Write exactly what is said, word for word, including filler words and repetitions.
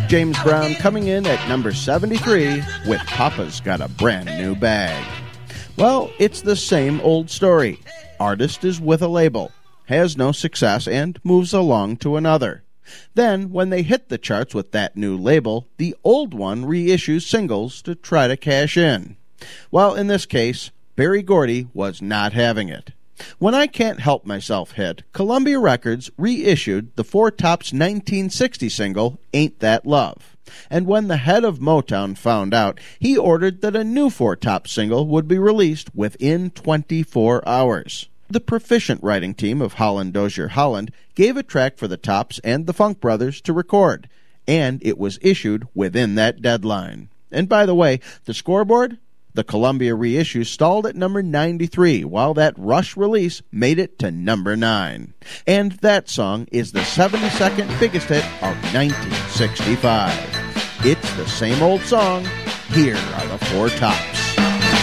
James Brown coming in at number seventy-three with Papa's Got a Brand New Bag. Well, it's the same old story. Artist is with a label, has no success, and moves along to another. Then, when they hit the charts with that new label, the old one reissues singles to try to cash in. Well, in this case, Berry Gordy was not having it. When I Can't Help Myself hit, Columbia Records reissued the Four Tops nineteen sixty single, Ain't That Love. And when the head of Motown found out, he ordered that a new Four Tops single would be released within twenty-four hours. The proficient writing team of Holland Dozier Holland gave a track for the Tops and the Funk Brothers to record, and it was issued within that deadline. And by the way, the scoreboard? The Columbia reissue stalled at number ninety-three, while that Rush release made it to number nine. And that song is the seventy-second biggest hit of nineteen sixty-five. It's the same old song. Here are the Four Tops.